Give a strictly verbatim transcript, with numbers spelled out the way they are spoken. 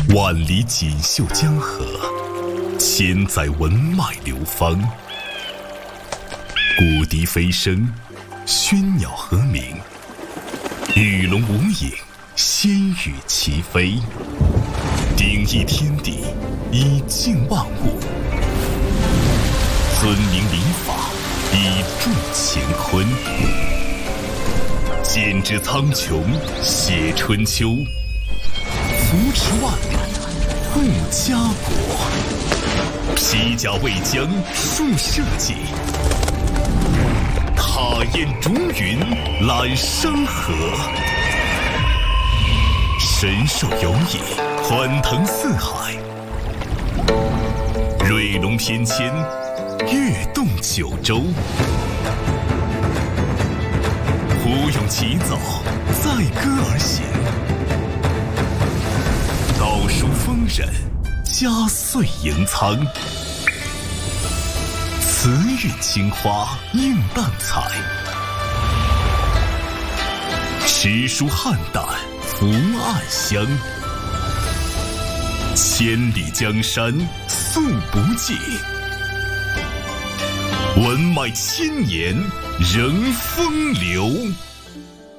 万里锦绣江河，千载文脉流芳。古笛飞声，喧鸟和鸣，鱼龙无影，仙羽齐飞。鼎益天地，以静万物；尊明礼法，以重乾坤。剪纸苍穹，写春秋，扶持万里，护家国。披甲为将，树社稷；踏雁逐云，揽山河。神兽游弋，欢腾四海；瑞龙翩跹，跃动九州。胡勇起早，载歌而行；道书丰稔，家岁盈仓。慈韵青花，映淡彩；诗书汉旦，福暗香。千里江山，素不尽；文脉千年，仍风流。